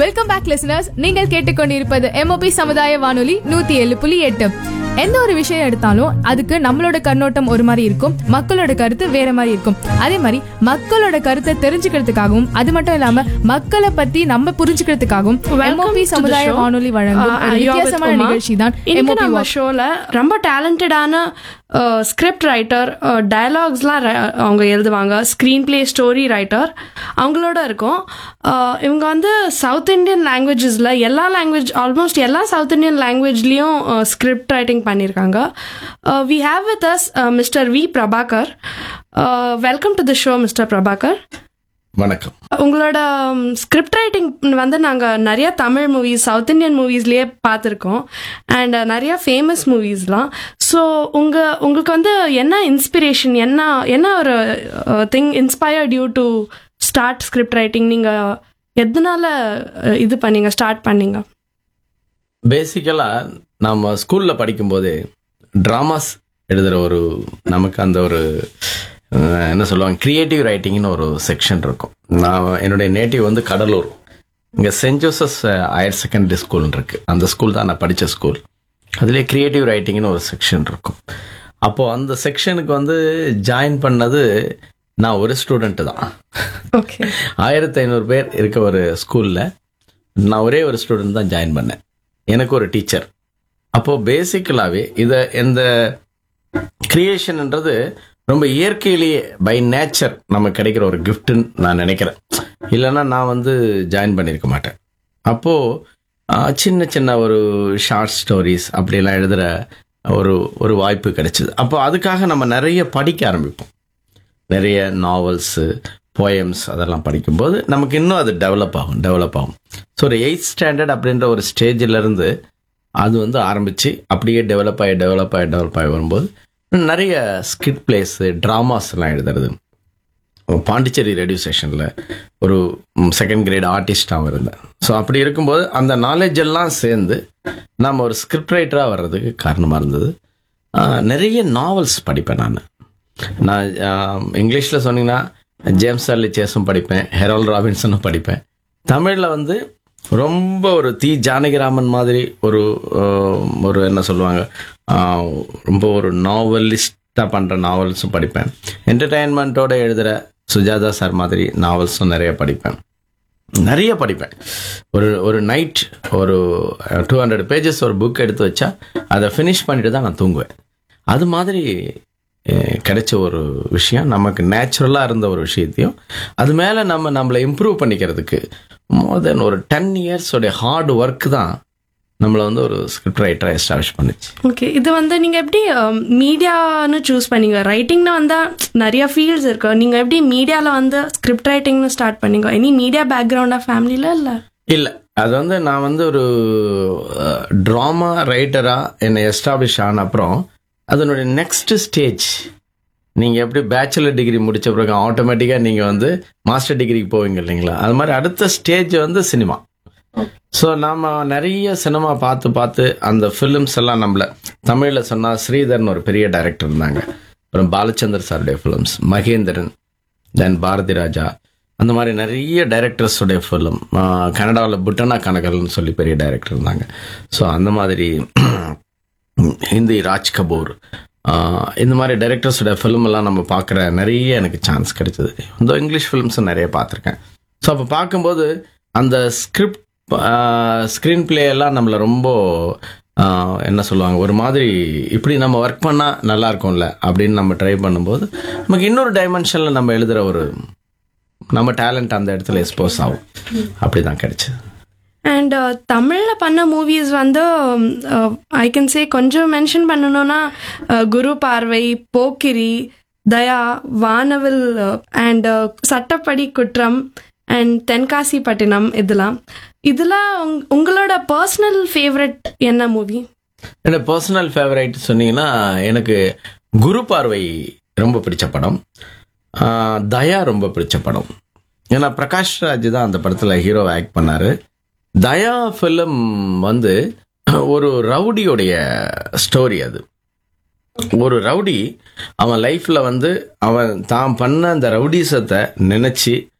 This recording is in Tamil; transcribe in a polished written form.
Welcome back listeners. நீங்கள் கேட்டுக்கொண்டிருப்பது MOP சமுதாய வானொலி 107.8. எந்த ஒரு விஷயம் எடுத்தாலும் அதுக்கு நம்மளோட கண்ணோட்டம் ஒரு மாதிரி இருக்கும், மக்களோட கருத்து வேற மாதிரி இருக்கும். அதே மாதிரி மக்களோட கருத்தை தெரிஞ்சுக்கிறதுக்காகவும் அது மட்டும் இல்லாம மக்களை பத்தி நம்ம புரிஞ்சுக்கிறதுக்காகவும் MOP சமுதாய வானொலி வழங்கும் ஒரு வித்தியாசமான நிகழ்ச்சி தான் MOP ஷோல. ரொம்ப டேலண்டடான ஸ்கிரிப்ட் ரைட்டர், டயலாக்ஸ்லாம் அவங்க எழுதுவாங்க, ஸ்க்ரீன் பிளே ஸ்டோரி ரைட்டர் அவங்களோட இருக்கும். இவங்க வந்து சவுத் இண்டியன் லாங்குவேஜஸில் ஆல்மோஸ்ட் எல்லா சவுத் இண்டியன் லாங்குவேஜ்லேயும் ஸ்கிரிப்ட் ரைட்டிங் பண்ணியிருக்காங்க. We have with us mister we Prabhakar. Welcome to the show mister Prabhakar. வணக்கம். உங்களோட ஸ்கிரிப்ட் ரைட்டிங் வந்து நாங்கள் நிறைய தமிழ் மூவிஸ், சவுத் இண்டியன் மூவிஸ்லேயே பார்த்துருக்கோம் அண்ட் நிறைய ஃபேமஸ் மூவிஸ்லாம். ஸோ உங்களுக்கு வந்து என்ன இன்ஸ்பிரேஷன், என்ன ஒரு thing inspired you to start script writing? நீங்கள் எதனால ஸ்டார்ட் பண்ணீங்க? பேசிக்கலாக நம்ம ஸ்கூலில் படிக்கும்போதே ட்ராமாஸ் எழுதுகிற நமக்கு அந்த என்ன சொல்லுவாங்க, கிரியேட்டிவ் ரைட்டிங்னு ஒரு செக்ஷன் இருக்கும். என்னுடைய நேட்டிவ் வந்து கடலூர். இங்கே சென்ட் ஜோசப்ஸ் ஹையர் செகண்டரி ஸ்கூல்னு இருக்குது. அந்த ஸ்கூல் தான் நான் படித்த ஸ்கூல். அதுலேயே கிரியேட்டிவ் ரைட்டிங்னு ஒரு செக்ஷன் இருக்கும். அப்போது அந்த செக்ஷனுக்கு வந்து ஜாயின் பண்ணது நான் ஒரு ஸ்டூடெண்ட்டு தான். 1500 பேர் இருக்க ஒரு ஸ்கூலில் நான் ஒரே ஒரு ஸ்டூடெண்ட் தான் ஜாயின் பண்ணேன். எனக்கு ஒரு டீச்சர். அப்போது பேசிக்கலாகவே இந்த கிரியேஷன்ன்றது ரொம்ப இயற்கையிலேயே பை நேச்சர் நமக்கு கிடைக்கிற ஒரு கிஃப்ட்டுன்னு நான் நினைக்கிறேன். இல்லைன்னா நான் வந்து ஜாயின் பண்ணியிருக்க மாட்டேன். அப்போது சின்ன சின்ன ஒரு ஷார்ட் ஸ்டோரிஸ் அப்படிலாம் எழுதுகிற ஒரு வாய்ப்பு கிடைச்சிது. அப்போ அதுக்காக நம்ம நிறைய படிக்க ஆரம்பிப்போம். நிறைய நாவல்ஸு, போயம்ஸ் அதெல்லாம் படிக்கும்போது நமக்கு இன்னும் அது டெவலப் ஆகும். ஸோ ஒரு 8th ஸ்டாண்டர்ட் அப்படின்ற ஒரு ஸ்டேஜிலேருந்து அது வந்து ஆரம்பித்து அப்படியே டெவலப் ஆகி வரும்போது நிறைய ஸ்கிட் பிளேஸு, ட்ராமாஸ்லாம் எழுதுறது. பாண்டிச்சேரி ரேடியோ ஸ்டேஷனில் ஒரு 2nd கிரேட் ஆர்டிஸ்டாகவும் இருந்தேன். ஸோ அப்படி இருக்கும்போது அந்த நாலேஜ் எல்லாம் சேர்ந்து நம்ம ஒரு ஸ்கிரிப்ட் ரைட்டராக வர்றதுக்கு காரணமாக இருந்தது. நிறைய நாவல்ஸ் படிப்பேன். நான் இங்கிலீஷில் சொன்னீங்கன்னா ஜேம்ஸ் சார்லி சேஸும் படிப்பேன், ஹெரால்ட் ராபின்சனும் படிப்பேன். தமிழில் வந்து ரொம்ப ஒரு ஜானகிராமன் மாதிரி ஒரு என்ன சொல்லுவாங்க, ரொம்ப ஒரு நாவலிஸ்டாக பண்ணுற நாவல்ஸும் படிப்பேன். என்டர்டெயின்மெண்ட்டோடு எழுதுகிற சுஜாதா சார் மாதிரி நாவல்ஸும் நிறைய படிப்பேன். ஒரு நைட் ஒரு 200 பேஜஸ் ஒரு புக் எடுத்து வச்சா அதை ஃபினிஷ் பண்ணிட்டு தான் நான் தூங்குவேன். அது மாதிரி கிடைச்ச ஒரு விஷயம், நமக்கு நேச்சுரலாக இருந்த ஒரு விஷயத்தையும் அது மேலே நம்மளை இம்ப்ரூவ் பண்ணிக்கிறதுக்கு மோர் தென் ஒரு 10 years ஹார்ட் ஒர்க் தான் நம்மளை வந்து ஒரு ஸ்கிரிப்ட் ரைட்டராக எஸ்டாப்ளிஷ் பண்ணிச்சு. ஓகே, இது வந்து நீங்கள் எப்படி மீடியான்னு சூஸ் பண்ணீங்க? ரைட்டிங்னா வந்தால் நிறைய ஃபீல்ட்ஸ் இருக்கு. நீங்கள் எப்படி மீடியாவில் வந்து ஸ்கிரிப்ட் ரைட்டிங்னு ஸ்டார்ட் பண்ணீங்க? எனி மீடியா பேக்ரவுண்டாக ஃபேமிலியில் இல்லை? அது வந்து நான் வந்து ஒரு ட்ராமா ரைட்டராக என்னை எஸ்டாப்ளிஷ் ஆன அப்புறம் அதனுடைய நெக்ஸ்ட் ஸ்டேஜ், நீங்கள் எப்படி பேச்சுலர் டிகிரி முடித்த பிறகு ஆட்டோமேட்டிக்காக நீங்கள் வந்து மாஸ்டர் டிகிரிக்கு போவீங்க இல்லைங்களா, அது மாதிரி அடுத்த ஸ்டேஜ் வந்து சினிமா. ஸோ நாம் நிறைய சினிமா பார்த்து அந்த ஃபிலிம்ஸ் எல்லாம் நம்மளை தமிழில் சொன்னால் ஸ்ரீதர்னு ஒரு பெரிய டைரக்டர் இருந்தாங்க. அப்புறம் பாலச்சந்தர் சாருடைய ஃபிலிம்ஸ், மகேந்திரன், தென் பாரதி ராஜா, அந்த மாதிரி நிறைய டைரக்டர்ஸுடைய ஃபிலிம். கனடாவில் புட்டனா கனகல்னு சொல்லி பெரிய டைரக்டர் இருந்தாங்க. ஸோ அந்த மாதிரி ஹிந்தி ராஜ் கபூர், இந்த மாதிரி டைரக்டர்ஸோட ஃபிலிம் எல்லாம் நம்ம பார்க்குற நிறைய எனக்கு சான்ஸ் கிடைச்சது. இந்த இங்கிலீஷ் ஃபிலிம்ஸும் நிறைய பார்த்துருக்கேன். ஸோ அப்போ பார்க்கும்போது அந்த ஸ்க்ரீன் பிளே எல்லாம் நம்மளை ரொம்ப என்ன சொல்லுவாங்க, ஒரு மாதிரி இப்படி நம்ம ஒர்க் பண்ணால் நல்லா இருக்கும்ல அப்படின்னு நம்ம ட்ரை பண்ணும்போது நமக்கு இன்னொரு டைமென்ஷனில் நம்ம எழுதுகிற நம்ம டேலண்ட் அந்த இடத்துல எக்ஸ்போஸ் ஆகும். அப்படி தான் கிடைச்சது. அண்ட் தமிழில் பண்ண மூவிஸ் வந்து ஐ கேன் சே கொஞ்சம் மென்ஷன் பண்ணணும்னா குரு பார்வை, போக்கிரி, தயா, வானவில் அண்ட் சட்டப்படி குற்றம் அண்ட் தென்காசி பட்டினம், இதெல்லாம் உங்களோட பர்சனல் ஃபேவரட் என்ன மூவி? என்னோட பர்சனல் ஃபேவரட் சொன்னீங்கன்னா எனக்கு குரு பார்வை ரொம்ப பிடிச்ச படம், தயா ரொம்ப பிடிச்ச படம். ஏன்னா பிரகாஷ் ராஜ் தான் அந்த படத்தில் ஹீரோவை ஆக்ட் பண்ணார். தயா ஃபிலிம் வந்து ஒரு ரவுடியோடைய ஸ்டோரி. அது ஒரு ரவுடி அவன் லைஃப்பில் வந்து அவன் தான் பண்ண அந்த ரவுடிசத்தை நினச்சி